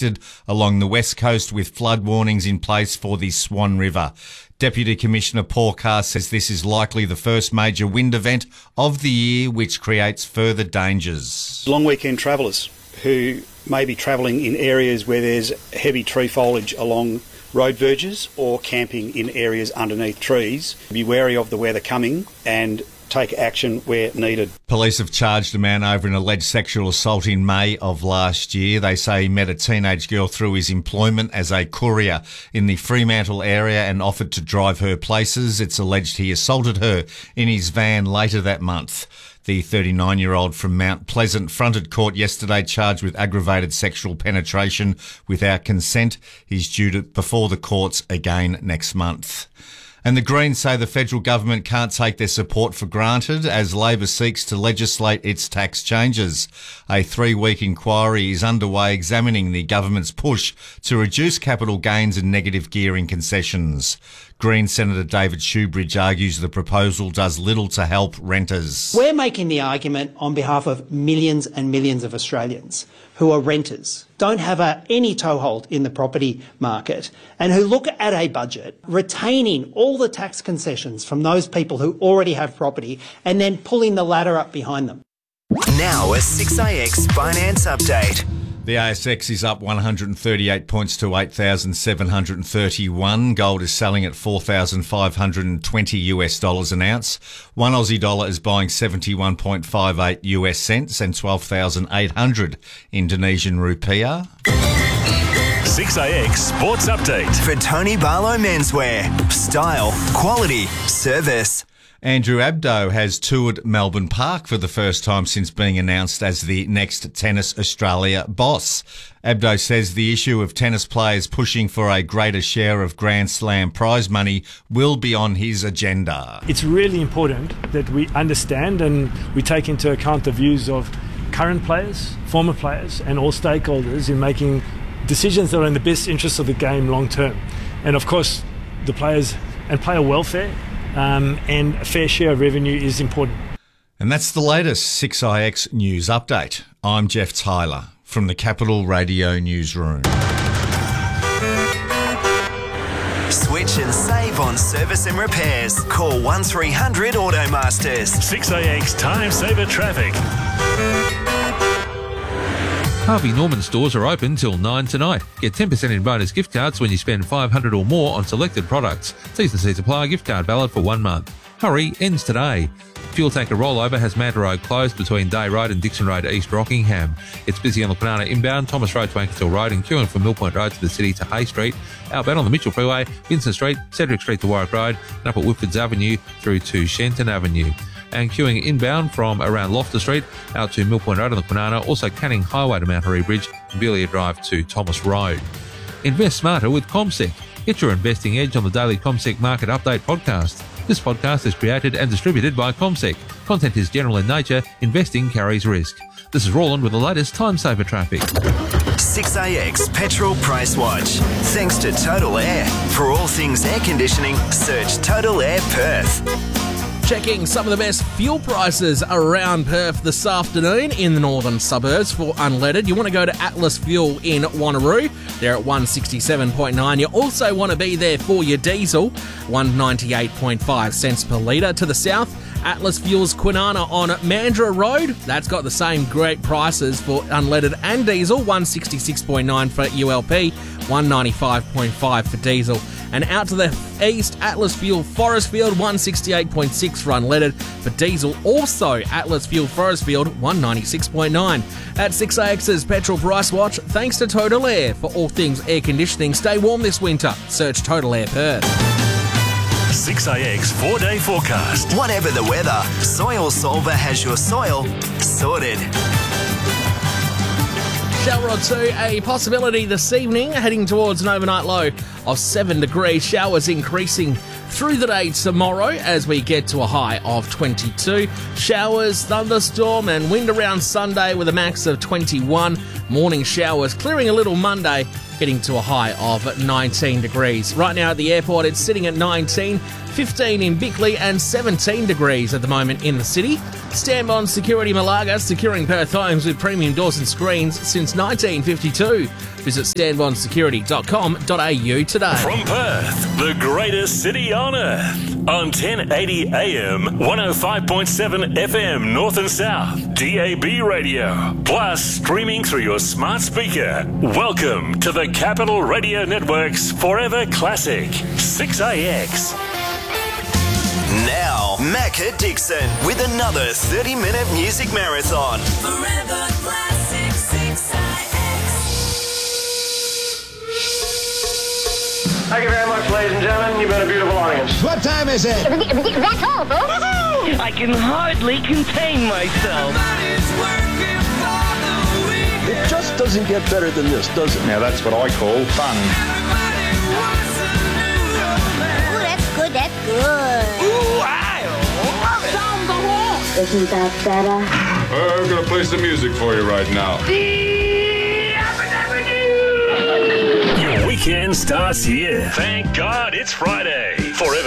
expected along the west coast with flood warnings in place for the Swan River. Deputy Commissioner Paul Carr says this is likely the first major wind event of the year, which creates further dangers. Long weekend travellers who may be travelling in areas where there's heavy tree foliage along road verges or camping in areas underneath trees, be wary of the weather coming and take action where needed. Police have charged a man over an alleged sexual assault in May of last year. They say he met a teenage girl through his employment as a courier in the Fremantle area and offered to drive her places. It's alleged he assaulted her in his van later that month. The 39-year-old from Mount Pleasant fronted court yesterday charged with aggravated sexual penetration without consent. He's due before the courts again next month. And the Greens say the federal government can't take their support for granted as Labor seeks to legislate its tax changes. A 3-week inquiry is underway examining the government's push to reduce capital gains and negative gearing concessions. Green Senator David Shoebridge argues the proposal does little to help renters. We're making the argument on behalf of millions and millions of Australians who are renters, don't have any toehold in the property market, and who look at a budget retaining all the tax concessions from those people who already have property and then pulling the ladder up behind them. Now a 6AX Finance Update. The ASX is up 138 points to 8,731. Gold is selling at $4,520 an ounce. One Aussie dollar is buying 71.58 US cents and 12,800 Indonesian rupiah. 6AX Sports Update. For Tony Barlow Menswear. Style, quality, service. Andrew Abdo has toured Melbourne Park for the first time since being announced as the next Tennis Australia boss. Abdo says the issue of tennis players pushing for a greater share of Grand Slam prize money will be on his agenda. It's really important that we understand and we take into account the views of current players, former players and all stakeholders in making decisions that are in the best interest of the game long term. And of course, the players and player welfare and a fair share of revenue is important. And that's the latest 6IX News Update. I'm Jeff Tyler from the Capital Radio Newsroom. Switch and save on service and repairs. Call 1300 Automasters. 6AX Time Saver Traffic. Harvey Norman stores are open till 9 tonight. Get 10% in bonus gift cards when you spend $500 or more on selected products. T&C Supplier gift card valid for 1 month. Hurry, ends today. Fuel tanker rollover has Manta Road closed between Day Road and Dixon Road East Rockingham. It's busy on the Kwinana inbound, Thomas Road to Ankerville Road and queuing from Mill Point Road to the city to Hay Street. Outbound on the Mitchell Freeway, Vincent Street, Cedric Street to Warwick Road and up at Whitfords Avenue through to Shenton Avenue. And queuing inbound from around Loftus Street out to Mill Point Road on the Kwinana, also Canning Highway to Mount Harry Bridge and Belia Drive to Thomas Road. Invest smarter with CommSec. Get your investing edge on the daily CommSec Market Update podcast. This podcast is created and distributed by CommSec. Content is general in nature. Investing carries risk. This is Roland with the latest time saver traffic. 6AX Petrol Price Watch. Thanks to Total Air. For all things air conditioning, search Total Air Perth. Checking some of the best fuel prices around Perth this afternoon in the northern suburbs for unleaded. You want to go to Atlas Fuel in Wanneroo. They're at 167.9. You also want to be there for your diesel, 198.5 cents per litre. To the south, Atlas Fuels Kwinana on Mandurah Road. That's got the same great prices for unleaded and diesel, 166.9 for ULP, 195.5 for diesel. And out to the east, Atlas Fuel Forestfield, 168.6 for unleaded. For diesel, also Atlas Fuel Forestfield, 196.9. At 6AX's Petrol Price Watch, thanks to Total Air. For all things air conditioning, stay warm this winter. Search Total Air Perth. 6AX 4-day forecast. Whatever the weather, Soil Solver has your soil sorted. Shower or two, a possibility this evening, heading towards an overnight low of 7 degrees. Showers increasing through the day tomorrow as we get to a high of 22. Showers, thunderstorm and wind around Sunday with a max of 21. Morning showers clearing a little Monday getting to a high of 19 degrees. Right now at the airport, it's sitting at 19, 15 in Bickley and 17 degrees at the moment in the city. Stanbond Security Malaga, securing Perth homes with premium doors and screens since 1952. Visit stanbondsecurity.com.au today. From Perth, the greatest city on earth. On 1080 AM, 105.7 FM North and South, DAB radio. Plus, streaming through your smart speaker. Welcome to the Capital Radio Network's Forever Classic, 6AX. Now, Macca Dixon with another 30-minute music marathon. Forever Classic 6IX. Thank you very much, ladies and gentlemen. You've been a beautiful audience. What time is it? That's all, folks. I can hardly contain myself. It just doesn't get better than this, does it? Now that's what I call fun. Ooh, that's good, that's good. Ooh, I love it. Sound the horn. Isn't that better? I'm gonna play some music for you right now. Your weekend starts here. Thank God it's Friday. Forever